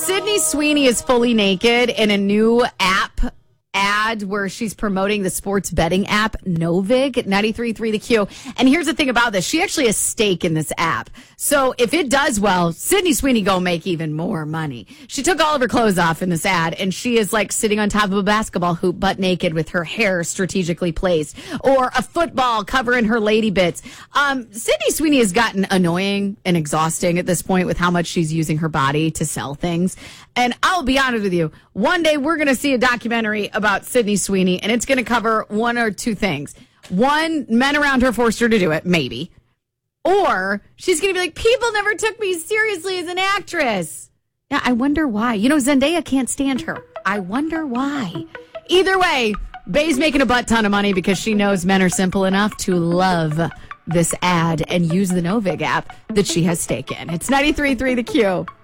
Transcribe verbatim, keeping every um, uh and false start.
Sydney Sweeney is fully naked in a new app ad where she's promoting the sports betting app Novig, ninety-three point three The Q. And here's the thing about this. She actually has stake in this app. So if it does well, Sydney Sweeney gonna make even more money. She took all of her clothes off in this ad, and she is like sitting on top of a basketball hoop butt naked with her hair strategically placed, or a football covering her lady bits. Um, Sydney Sweeney has gotten annoying and exhausting at this point with how much she's using her body to sell things. And I'll be honest with you, one day we're going to see a documentary about Sydney Sweeney, and it's going to cover one or two things. One, men around her forced her to do it, maybe. Or she's going to be like, people never took me seriously as an actress. Yeah, I wonder why. You know, Zendaya can't stand her. I wonder why. Either way, Bay's making a butt ton of money because she knows men are simple enough to love this ad and use the Novig app that she has stake in. It's ninety-three point three The Q.